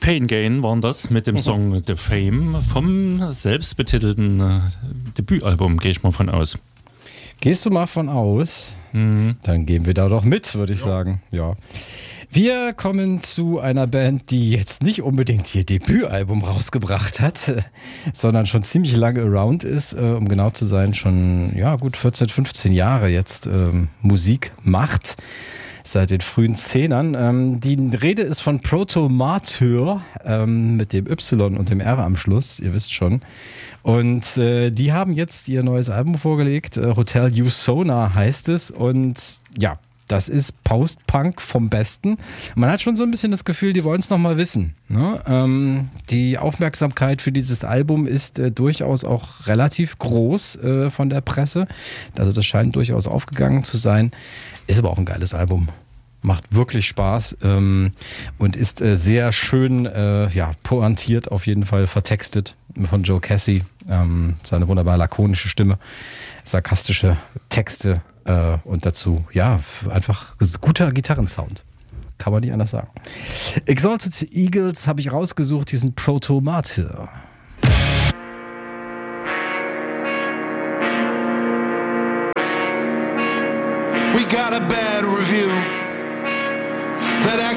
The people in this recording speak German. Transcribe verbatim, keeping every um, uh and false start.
Pain Gain waren das mit dem Song The Fame vom selbstbetitelten äh, Debütalbum, gehe ich mal von aus. Gehst du mal von aus? Mhm. Dann gehen wir da doch mit, würde ich ja. sagen. Ja. Wir kommen zu einer Band, die jetzt nicht unbedingt ihr Debütalbum rausgebracht hat, sondern schon ziemlich lange around ist, äh, um genau zu sein, schon ja gut vierzehn, fünfzehn Jahre jetzt ähm, Musik macht. Seit den frühen Zehnern. Ähm, die Rede ist von Proto Martyr ähm, mit dem Y und dem R am Schluss, ihr wisst schon. Und äh, die haben jetzt ihr neues Album vorgelegt, äh, Hotel Usona heißt es. Und ja, das ist Post-Punk vom Besten. Man hat schon so ein bisschen das Gefühl, die wollen es nochmal wissen. Ne? Ähm, die Aufmerksamkeit für dieses Album ist äh, durchaus auch relativ groß äh, von der Presse. Also das scheint durchaus aufgegangen zu sein. Ist aber auch ein geiles Album. Macht wirklich Spaß ähm, und ist äh, sehr schön äh, ja, pointiert, auf jeden Fall vertextet von Joe Casey. Ähm, seine wunderbar lakonische Stimme, sarkastische Texte äh, und dazu ja einfach guter Gitarrensound. Kann man nicht anders sagen. Exalted Eagles habe ich rausgesucht, diesen Proto Martyr. We got a bad review that